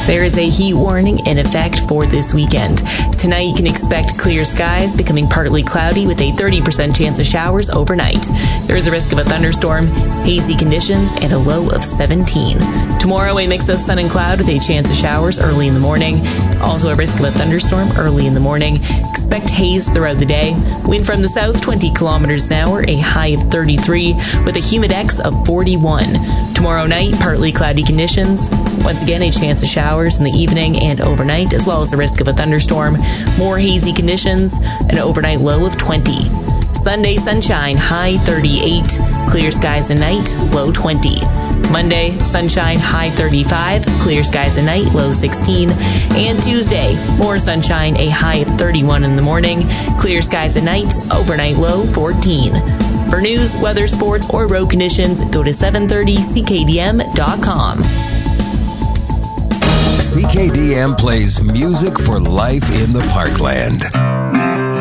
There is a heat warning in effect for this weekend. Tonight you can expect clear skies becoming partly cloudy with a 30% chance of showers overnight. There is a risk of a thunderstorm, hazy conditions, and a low of 17. Tomorrow a mix of sun and cloud with a chance of showers early in the morning. Also a risk of a thunderstorm early in the morning. Expect haze throughout the day. Wind from the south 20 kilometers an hour, a high of 33 with a humidex of 41. Tomorrow night partly cloudy conditions. Once again a chance of showers in the evening and overnight, as well as the risk of a thunderstorm. More hazy conditions, an overnight low of 20. Sunday sunshine, high 38. Clear skies at night, low 20. Monday, sunshine, high 35. Clear skies at night, low 16. And Tuesday, more sunshine, a high of 31 in the morning. Clear skies at night, overnight low 14. For news, weather, sports, or road conditions, go to 730ckdm.com. CKDM plays music for life in the Parkland.